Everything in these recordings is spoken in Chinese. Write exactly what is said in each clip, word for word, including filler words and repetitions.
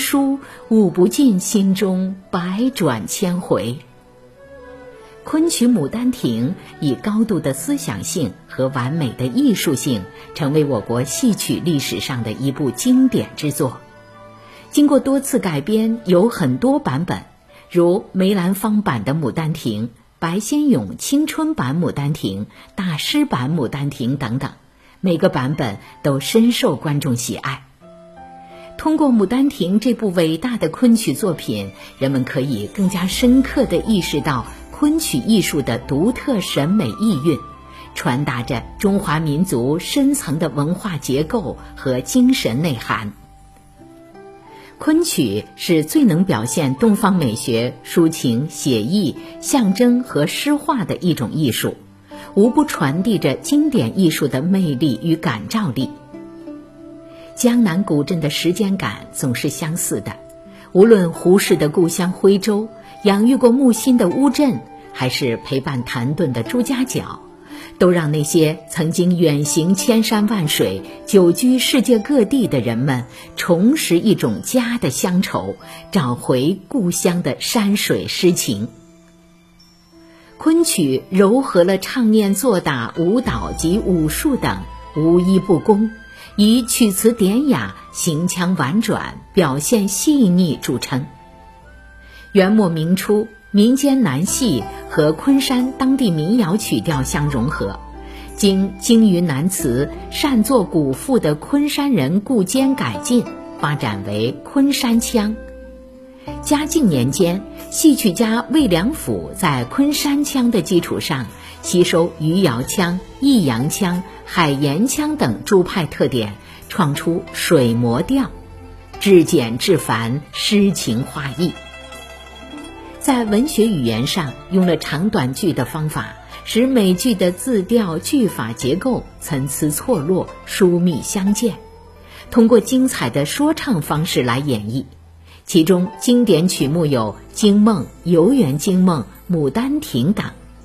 书，悟不尽心中百转千回。昆曲《牡丹亭》以高度的思想性和完美的艺术性，成为我国戏曲历史上的一部经典之作。经过多次改编，有很多版本，如梅兰芳版的《牡丹亭》、白先勇青春版《牡丹亭》、大师版《牡丹亭》等等，每个版本都深受观众喜爱。通过《牡丹亭》这部伟大的昆曲作品，人们可以更加深刻地意识到昆曲艺术的独特审美意蕴，传达着中华民族深层的文化结构和精神内涵。昆曲是最能表现东方美学、抒情、写意、象征和诗化的一种艺术，无不传递着经典艺术的魅力与感召力。江南古镇的时间感总是相似的，无论胡适的故乡徽州，养育过木心的乌镇，还是陪伴谭盾的朱家角，都让那些曾经远行千山万水、久居世界各地的人们重拾一种家的乡愁，找回故乡的山水诗情。昆曲糅合了唱念做打、舞蹈及武术等，无一不工，以曲词典雅、行腔婉转、表现细腻著称。元末明初，民间南戏和昆山当地民谣曲调相融合，经精于南词、善作古赋的昆山人顾坚改进，发展为昆山腔。嘉靖年间，戏曲家魏良辅在昆山腔的基础上，吸收余姚腔、弋阳腔、海盐腔等诸派特点，创出水磨调，至简至繁，诗情画意。在文学语言上用了长短句的方法，使每句的字调、句法结构参差错落、疏密相间，通过精彩的说唱方式来演绎。其中经典曲目有《惊梦》《游园惊梦》《牡丹亭》等。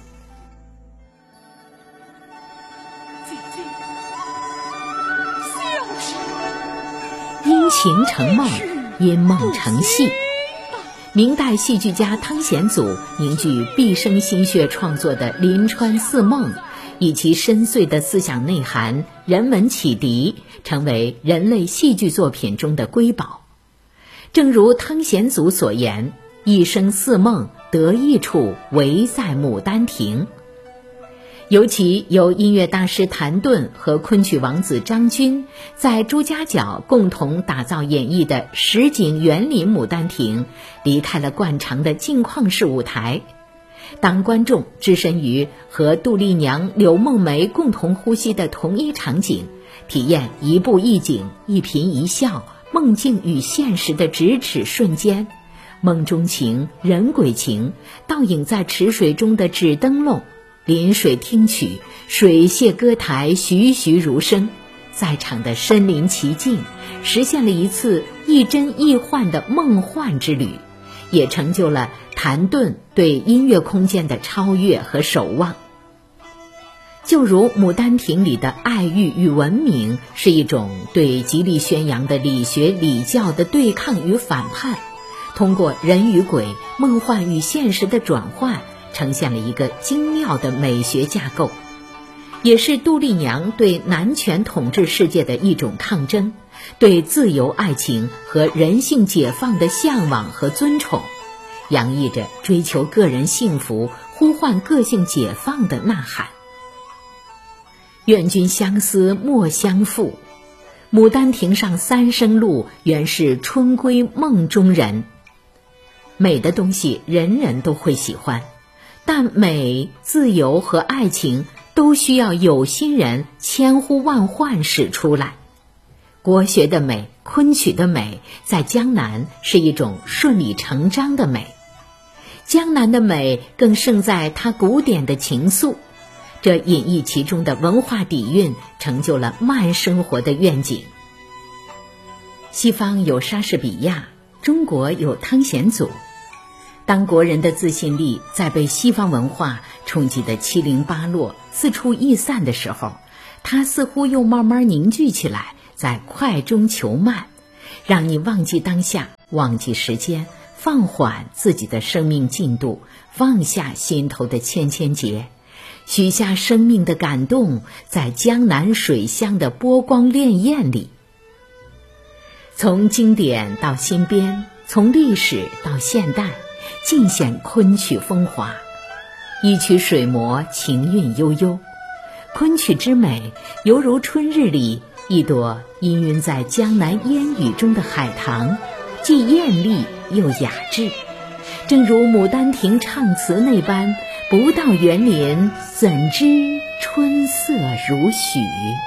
因情成梦，因梦成戏。明代戏剧家汤显祖凝聚毕生心血创作的《临川四梦》，以其深邃的思想内涵、人文启迪，成为人类戏剧作品中的瑰宝。正如汤显祖所言，一生四梦，得意处唯在牡丹亭。尤其由音乐大师谭盾和昆曲王子张军在朱家角共同打造演绎的实景园林牡丹亭，离开了惯常的镜框式舞台。当观众置身于和杜丽娘、柳梦梅共同呼吸的同一场景，体验一步一景、一颦一笑、梦境与现实的咫尺瞬间，梦中情、人鬼情倒影在池水中的纸灯笼，临水听曲，水榭歌台栩栩如生，在场的身临其境，实现了一次亦真亦幻的梦幻之旅，也成就了谭盾对音乐空间的超越和守望。就如《牡丹亭》里的爱欲与文明，是一种对极力宣扬的理学礼教的对抗与反叛，通过人与鬼、梦幻与现实的转换，呈现了一个精妙的美学架构，也是杜丽娘对男权统治世界的一种抗争，对自由爱情和人性解放的向往和尊崇，洋溢着追求个人幸福、呼唤个性解放的呐喊。愿君相思莫相负，牡丹亭上三生路，原是春归梦中人。美的东西人人都会喜欢，但美、自由和爱情都需要有心人千呼万唤使出来。国学的美、昆曲的美，在江南是一种顺理成章的美。江南的美更胜在它古典的情愫，这隐逸其中的文化底蕴，成就了慢生活的愿景。西方有莎士比亚，中国有汤显祖。当国人的自信力在被西方文化冲击得七零八落、四处逸散的时候，它似乎又慢慢凝聚起来，在快中求慢，让你忘记当下， 忘记时间，放缓自己的生命进度，放下心头的千千结，许下生命的感动，在江南水乡的波光潋滟里。从经典到新编，从历史到现代，尽显昆曲风华。一曲水磨，情韵悠悠。昆曲之美，犹如春日里一朵氤氲在江南烟雨中的海棠，既艳丽又雅致。正如《牡丹亭》唱词那般，不到园林，怎知春色如许。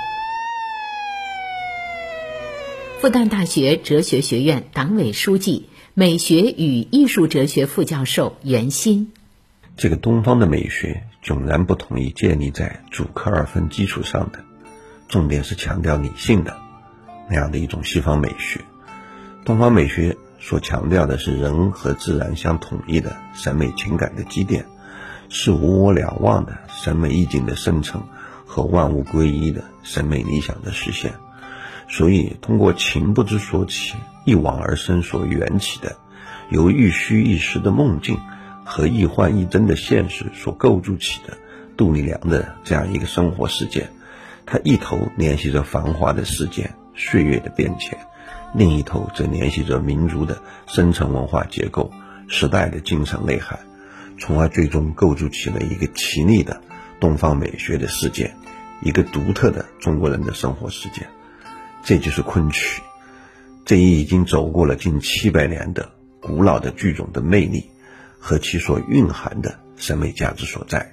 复旦大学哲学学院党委书记、美学与艺术哲学副教授袁鑫。 这个东方的美学迥然不同于建立在主客二分基础上的，重点是强调理性的那样的一种西方美学。东方美学所强调的是人和自然相统一的审美情感的积淀，是无我两忘的审美意境的生成和万物归一的审美理想的实现。所以通过情不知所起，一往而生所缘起的，由一虚一实的梦境和一幻一真的现实所构筑起的杜丽娘的这样一个生活世界，它一头联系着繁华的世界岁月的变迁，另一头则联系着民族的深层文化结构时代的精神内涵，从而最终构筑起了一个奇丽的东方美学的世界，一个独特的中国人的生活世界。这就是昆曲，这一已经走过了近七百年的古老的剧种的魅力和其所蕴含的审美价值所在。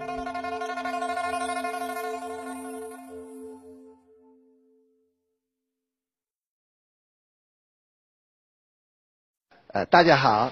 呃，大家好。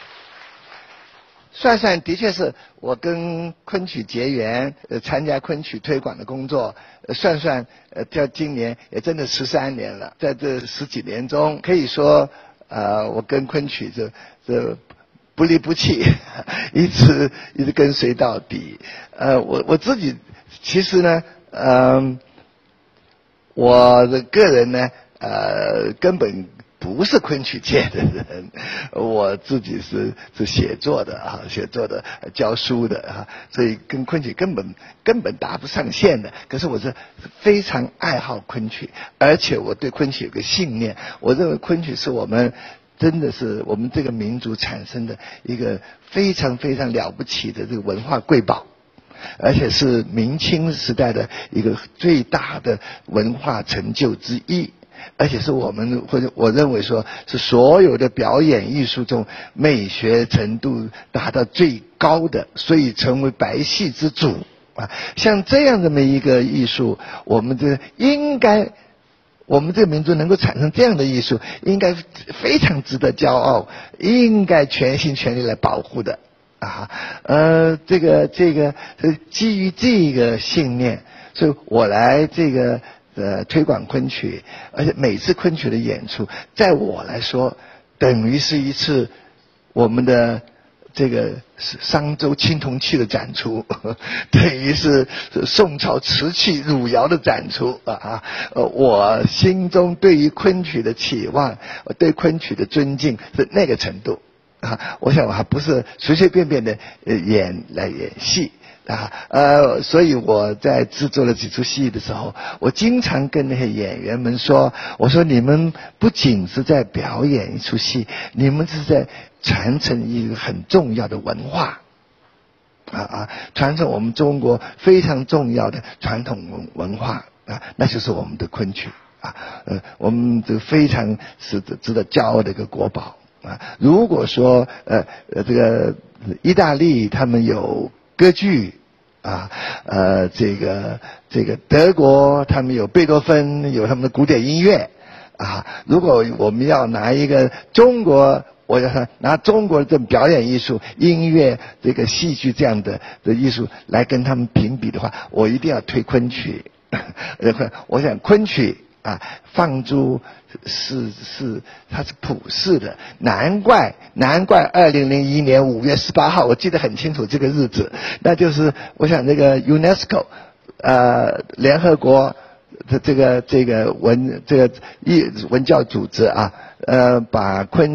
算算的确是我跟昆曲结缘，呃，参加昆曲推广的工作，呃、算算，呃，到今年也真的十三年了。在这十几年中，可以说，呃，我跟昆曲这这不离不弃，一直一直跟随到底。呃，我我自己其实呢，嗯、呃，我的个人呢，呃，根本不是昆曲界的人，我自己是是写作的啊，写作的、教书的啊，所以跟昆曲根本根本搭不上线的。可是我是非常爱好昆曲，而且我对昆曲有个信念，我认为昆曲是我们真的是我们这个民族产生的一个非常非常了不起的这个文化瑰宝。而且是明清时代的一个最大的文化成就之一，而且是我们或者我认为说是所有的表演艺术中美学程度达到最高的，所以成为白戏之祖啊。像这样这么一个艺术，我们这应该我们这个民族能够产生这样的艺术，应该非常值得骄傲，应该全心全力来保护的啊。呃，这个这个基于这个信念，所以我来这个呃推广昆曲，而且每次昆曲的演出，在我来说，等于是一次我们的这个商周青铜器的展出，等于是宋朝瓷器汝窑的展出啊！呃，我心中对于昆曲的期望，对昆曲的尊敬是那个程度啊！我想我还不是随随便便的演来演戏啊，呃，所以我在制作了几出戏的时候，我经常跟那些演员们说，我说你们不仅是在表演一出戏，你们是在传承一个很重要的文化，啊啊，传承我们中国非常重要的传统文文化啊，那就是我们的昆曲啊，呃，我们这非常是值得骄傲的一个国宝啊。如果说呃呃这个意大利他们有歌剧啊，呃，这个这个德国他们有贝多芬，有他们的古典音乐啊。如果我们要拿一个中国，我要说拿中国的这种表演艺术、音乐、这个戏剧这样的的艺术来跟他们评比的话，我一定要推昆曲。我想昆曲啊，放诸是是它是普世的，难怪难怪二零零一年五月十八号，我记得很清楚这个日子，那就是我想这个 UNESCO 呃联合国的这个这个文这个艺文教组织啊，呃把昆